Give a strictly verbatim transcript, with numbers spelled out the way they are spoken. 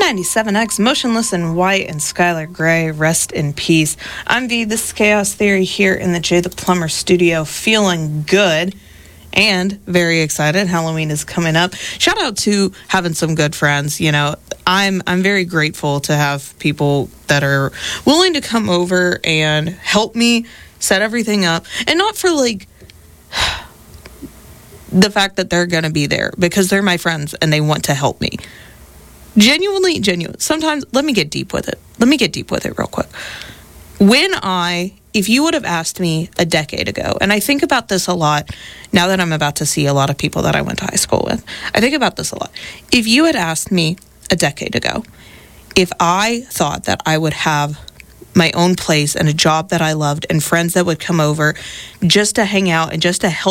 ninety-seven X, Motionless in White, and Skylar Gray, rest in peace. I'm V, this is Chaos Theory here in the Jay the Plumber studio, feeling good and very excited. Halloween is coming up. Shout out to having some good friends. You know, I'm I'm very grateful to have people that are willing to come over and help me set everything up, and not for like the fact that they're going to be there, because they're my friends and they want to help me. Genuinely, genuine. Sometimes, let me get deep with it. Let me get deep with it real quick. When I, if you would have asked me a decade ago, and I think about this a lot now that I'm about to see a lot of people that I went to high school with, I think about this a lot. If you had asked me a decade ago if I thought that I would have my own place and a job that I loved and friends that would come over just to hang out and just to help